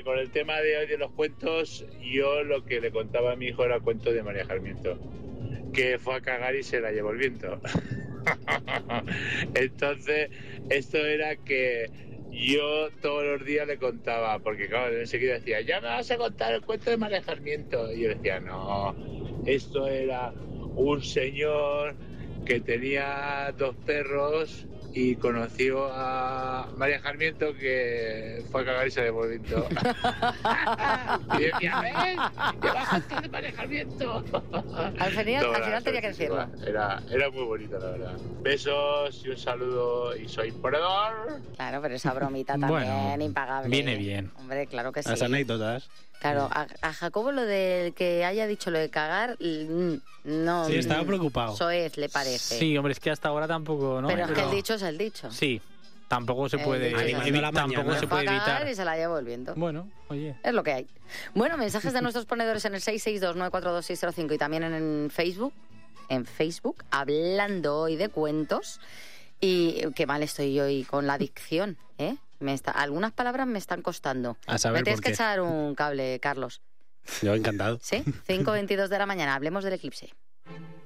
con el tema de los cuentos, yo lo que le contaba a mi hijo era el cuento de María Sarmiento, que fue a cagar y se la llevó el viento. Entonces, esto era que yo todos los días le contaba, porque claro, enseguida decía, ya me vas a contar el cuento de María Sarmiento. Y yo decía, no, esto era un señor que tenía 2 perros y conoció a María Sarmiento, que fue a cagar y se le llevó el viento. Y decía, ¿ves? ¡Ya vas a contar de María Sarmiento! Al final tenía que decirlo. Era muy bonito, la verdad. Besos y un saludo, y soy Poredor. Claro, pero esa bromita también, Bueno, impagable. viene bien. Hombre, claro que sí. Las anécdotas. Claro, a Jacobo lo del que haya dicho lo de cagar, no. Sí, estaba preocupado. Eso es, le parece. Sí, hombre, es que hasta ahora tampoco, ¿no? Pero es que el dicho es el dicho. Sí, tampoco se puede, Animando la tampoco mañana. se Fue a puede cagar evitar. y se la llevó el viento. Bueno, oye. Es lo que hay. Bueno, mensajes de nuestros ponedores en el 662-942-605 y también en Facebook. En Facebook, hablando hoy de cuentos. Y qué mal estoy hoy con la dicción, ¿eh? Algunas palabras me están costando. A saber Me tienes por que qué. echar un cable, Carlos. Yo encantado. ¿Sí? 5:22 de la mañana. Hablemos del eclipse.